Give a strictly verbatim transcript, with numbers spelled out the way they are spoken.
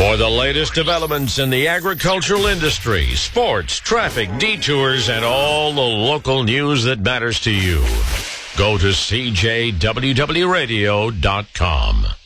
For the latest developments in the agricultural industry, sports, traffic, detours, and all the local news that matters to you, go to C J W W radio dot com.